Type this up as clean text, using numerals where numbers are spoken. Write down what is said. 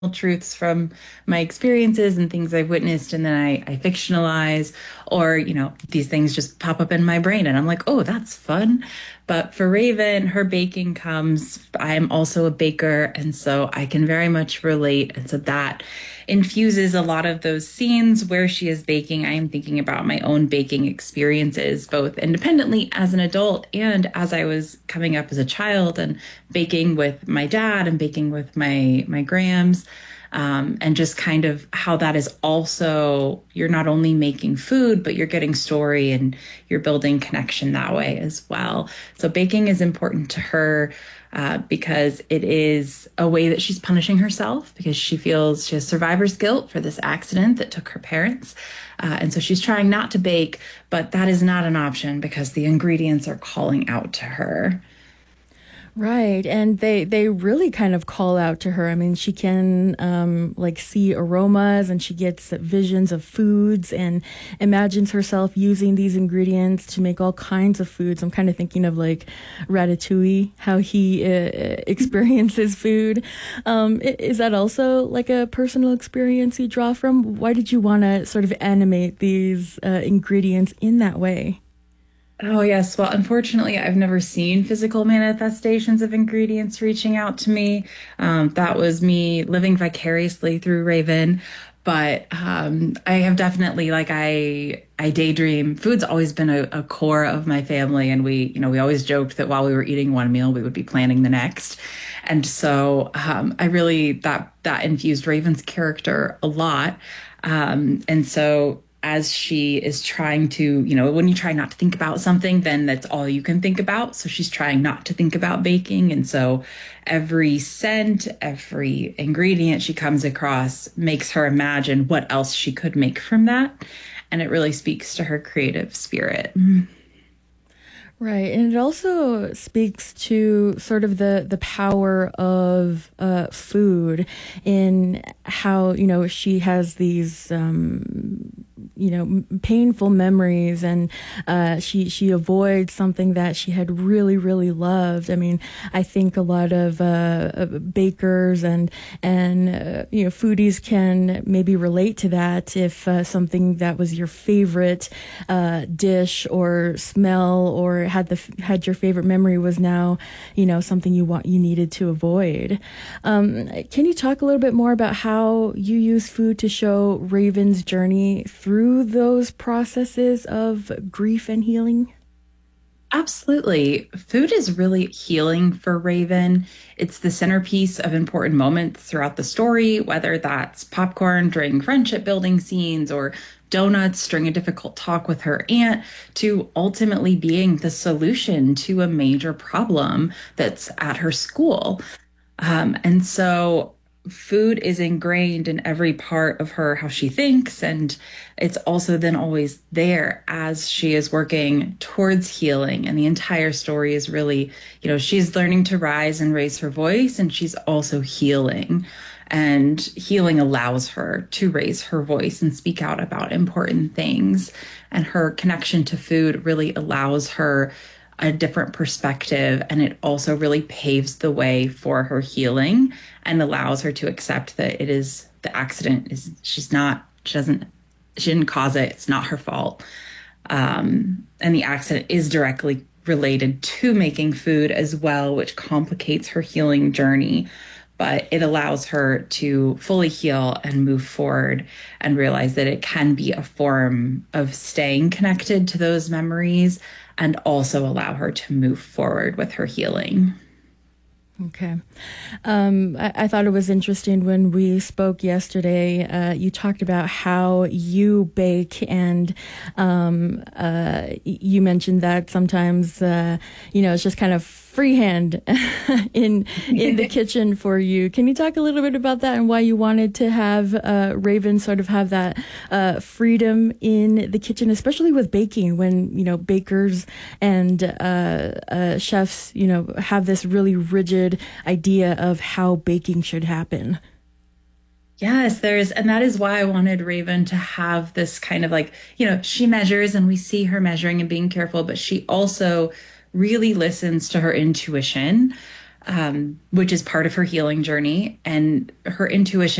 truths from my experiences and things I've witnessed, and then I fictionalize, or these things just pop up in my brain and I'm like, oh, that's fun. But for Raven, her baking comes, I'm also a baker, and so I can very much relate, and so that infuses a lot of those scenes where she is baking. I am thinking about my own baking experiences, both independently as an adult and as I was coming up as a child and baking with my dad and baking with my grams, and just kind of how that is also, you're not only making food, but you're getting story and you're building connection that way as well. So baking is important to her, because it is a way that she's punishing herself because she feels she has survivor's guilt for this accident that took her parents. And so she's trying not to bake, but that is not an option because the ingredients are calling out to her. Right, and they really kind of call out to her. I mean, she can like see aromas, and she gets visions of foods, and imagines herself using these ingredients to make all kinds of foods. I'm kind of thinking of like Ratatouille, how he experiences food. Is that also like a personal experience you draw from? Why did you want to sort of animate these ingredients in that way? Oh, yes. Well, unfortunately, I've never seen physical manifestations of ingredients reaching out to me. That was me living vicariously through Raven. But I have definitely, like, I daydream. Food's always been a core of my family. And we always joked that while we were eating one meal, we would be planning the next. And so I really, that infused Raven's character a lot. And so as she is trying to, when you try not to think about something, then that's all you can think about. So she's trying not to think about baking. And so every scent, every ingredient she comes across makes her imagine what else she could make from that. And it really speaks to her creative spirit. Right, and it also speaks to sort of the power of food in how she has these painful memories, and she avoids something that she had really loved. I mean, I think a lot of bakers and foodies can maybe relate to that. If something that was your favorite dish or smell, or had your favorite memory, was now something you needed to avoid. Can you talk a little bit more about how you use food to show Raven's journey through those processes of grief and healing? Absolutely. Food is really healing for Raven. It's the centerpiece of important moments throughout the story, whether that's popcorn during friendship building scenes or donuts during a difficult talk with her aunt, to ultimately being the solution to a major problem that's at her school. And so food is ingrained in every part of her, how she thinks. And it's also then always there as she is working towards healing. And the entire story is really, she's learning to rise and raise her voice, and she's also healing. And healing allows her to raise her voice and speak out about important things. And her connection to food really allows her a different perspective, and it also really paves the way for her healing and allows her to accept that it is the accident is she didn't cause it, it's not her fault. And the accident is directly related to making food as well, which complicates her healing journey, but it allows her to fully heal and move forward and realize that it can be a form of staying connected to those memories and also allow her to move forward with her healing. Okay. I thought it was interesting when we spoke yesterday. You talked about how you bake, and you mentioned that sometimes, it's just kind of freehand in the kitchen for you. Can you talk a little bit about that and why you wanted to have Raven sort of have that freedom in the kitchen, especially with baking, when bakers and chefs have this really rigid idea of how baking should happen? Yes, and that is why I wanted Raven to have this kind of like, she measures and we see her measuring and being careful, but she also really listens to her intuition. which is part of her healing journey. And her intuition